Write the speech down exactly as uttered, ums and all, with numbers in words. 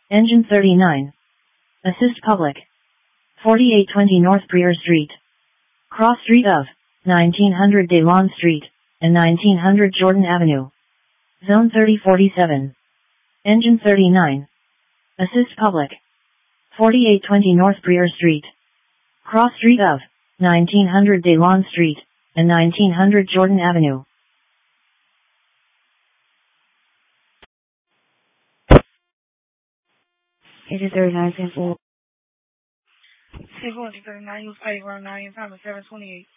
Engine thirty-nine. Assist public. forty-eight twenty North Prieur Street. Cross street of nineteen hundred Daylon Street and nineteen hundred Jordan Avenue. Zone thirty forty-seven. Engine thirty-nine. Assist public. forty-eight twenty North Prieur Street. Cross street of nineteen hundred Daylon Street and nineteen hundred Jordan Avenue. Engine thirty-nine, ten four. ten four, thirty-nine, use eight one nine, time is seven twenty-eight.